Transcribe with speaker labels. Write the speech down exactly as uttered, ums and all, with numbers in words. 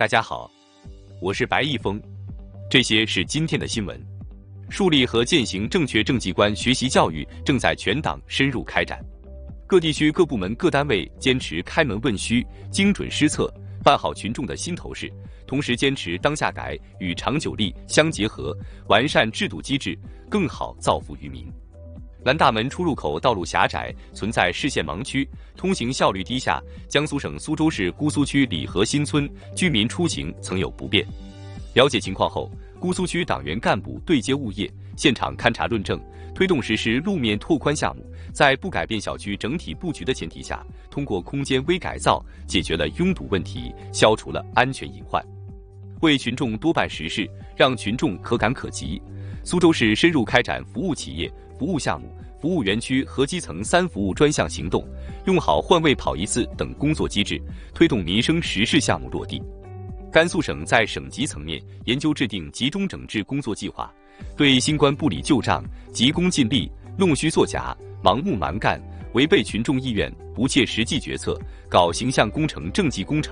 Speaker 1: 大家好，我是白毅峰，这些是今天的新闻。树立和践行正确政绩观学习教育正在全党深入开展，各地区各部门各单位坚持开门问需、精准施策，办好群众的心头事，同时坚持当下改与长久力相结合，完善制度机制，更好造福于民。南大门出入口道路狭窄，存在视线盲区，通行效率低下。江苏省苏州市姑苏区李河新村居民出行曾有不便。了解情况后，姑苏区党员干部对接物业，现场勘查论证，推动实施路面拓宽项目，在不改变小区整体布局的前提下，通过空间微改造解决了拥堵问题，消除了安全隐患，为群众多办实事，让群众可感可及。苏州市深入开展服务企业、服务项目、服务园区和基层三服务专项行动，用好换位跑一次等工作机制，推动民生实事项目落地。甘肃省在省级层面研究制定集中整治工作计划，对新冠不理旧账、急功近利、弄虚作假、盲目蛮干、违背群众意愿、不切实际决策、搞形象工程、政绩工程